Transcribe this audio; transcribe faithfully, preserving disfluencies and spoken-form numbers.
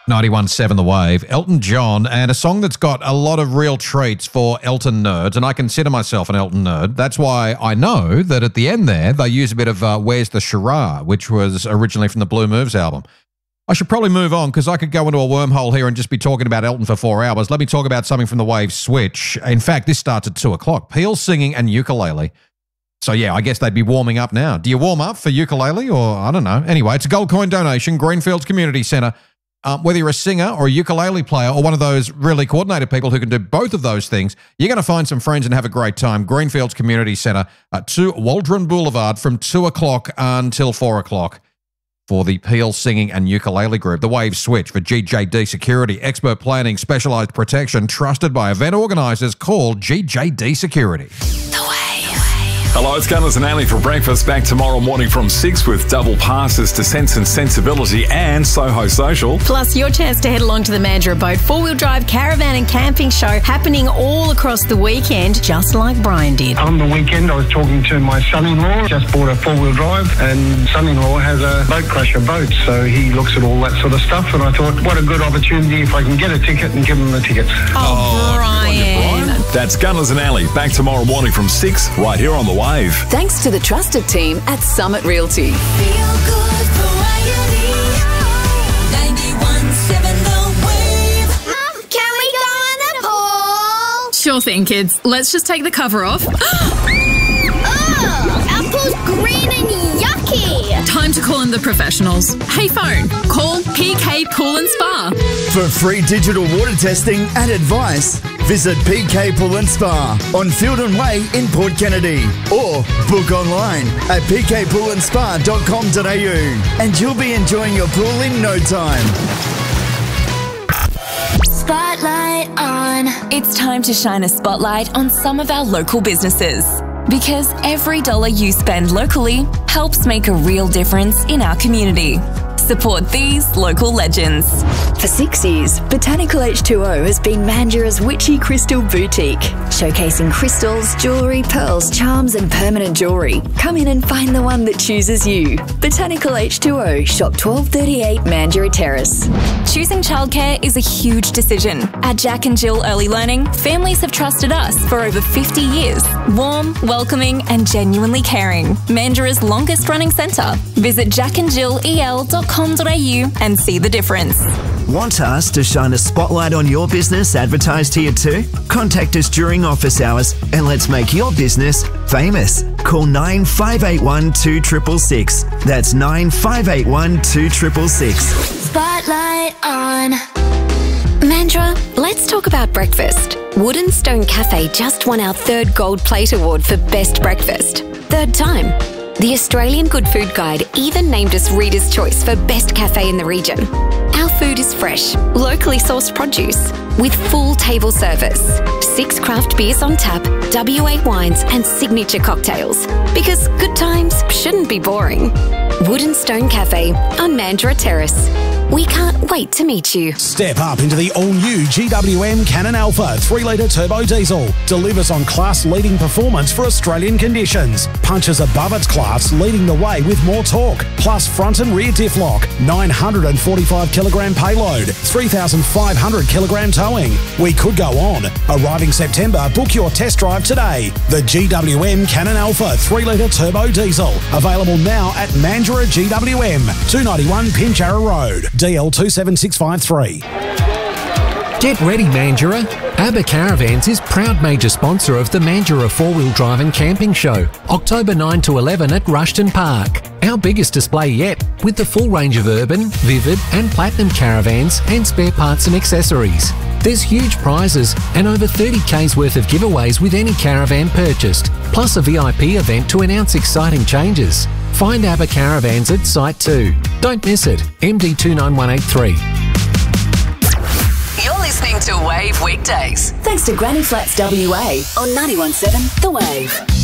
ninety-one point seven The Wave, Elton John, and a song that's got a lot of real treats for Elton nerds, and I consider myself an Elton nerd. That's why I know that at the end there, they use a bit of uh, Where's the Shiraz, which was originally from the Blue Moves album. I should probably move on because I could go into a wormhole here and just be talking about Elton for four hours. Let me talk about something from the Wave Switch. In fact, this starts at two o'clock. Peel singing and ukulele. So, yeah, I guess they'd be warming up now. Do you warm up for ukulele or I don't know? Anyway, it's a gold coin donation, Greenfields Community Centre. Um, whether you're a singer or a ukulele player or one of those really coordinated people who can do both of those things, you're going to find some friends and have a great time. Greenfields Community Centre at two Waldron Boulevard from two o'clock until four o'clock for the Peel Singing and Ukulele Group. The Wave Switch for G J D Security, expert planning, specialised protection, trusted by event organisers. Call G J D Security. The Wave. Hello, it's Gunners and Ali for breakfast. Back tomorrow morning from six with double passes to Sense and Sensibility and Soho Social. Plus, your chance to head along to the Mandurah Boat four-wheel drive caravan and camping show happening all across the weekend, just like Brian did. On the weekend, I was talking to my son-in-law, just bought a four-wheel drive, and son-in-law has a boat crusher boat, so he looks at all that sort of stuff, and I thought, what a good opportunity if I can get a ticket and give him the tickets. Oh, Oh, Brian. good on you, Brian. That's Gunners and Ali. Back tomorrow morning from six, right here on The Wave. Thanks to the trusted team at Summit Realty. Feel good variety. ninety-one point seven The Wave. Mom, can we go in the pool? Sure thing, kids. Let's just take the cover off. Oh, our pool's green and yucky. Time to call in the professionals. Hey phone, call P K Pool and Spa. For free digital water testing and advice, visit P K Pool and Spa on Fielden Way in Port Kennedy or book online at p k pool and spa dot com dot a u and you'll be enjoying your pool in no time. Spotlight on. It's time to shine a spotlight on some of our local businesses. Because every dollar you spend locally helps make a real difference in our community. Support these local legends. For six years, Botanical H two O has been Mandurah's witchy crystal boutique, showcasing crystals, jewellery, pearls, charms and permanent jewellery. Come in and find the one that chooses you. Botanical H two O, shop twelve thirty-eight Mandurah Terrace. Choosing childcare is a huge decision. At Jack and Jill Early Learning, families have trusted us for over fifty years. Warm, welcoming and genuinely caring. Mandurah's longest running centre. Visit jack and jill e l dot com dot a u and see the difference. Want us to shine a spotlight on your business advertised here too? Contact us during office hours and let's make your business famous. Call nine five eight one two six six six. That's nine five eight one two six six six. Spotlight on. Mandurah, let's talk about breakfast. Wooden Stone Cafe just won our third Gold Plate Award for Best Breakfast. Third time. The Australian Good Food Guide even named us Reader's Choice for Best Cafe in the region. Our food is fresh, locally sourced produce, with full table service, six craft beers on tap, W A wines and signature cocktails. Because good times shouldn't be boring. Wooden Stone Cafe on Mandurah Terrace. We can't wait to meet you. Step up into the all-new G W M Cannon Alpha three litre turbo diesel. Delivers on class-leading performance for Australian conditions. Punches above its class, leading the way with more torque. Plus front and rear diff lock. nine hundred forty-five kilogram payload. three thousand five hundred kilogram towing. We could go on. Arriving September, book your test drive today. The G W M Cannon Alpha three litre turbo diesel. Available now at Mandurah G W M, two ninety-one Pinjarra Road. D L two seven six five three. Get ready, Mandurah. ABBA Caravans is proud major sponsor of the Mandurah four-wheel drive and camping show, October ninth to eleven at Rushton Park. Our biggest display yet, with the full range of urban, vivid and platinum caravans and spare parts and accessories. There's huge prizes and over thirty K's worth of giveaways with any caravan purchased, plus a V I P event to announce exciting changes. Find ABBA Caravans at Site two. Don't miss it. M D two nine one eight three. You're listening to Wave Weekdays. Thanks to Granny Flats W A on ninety-one point seven The Wave.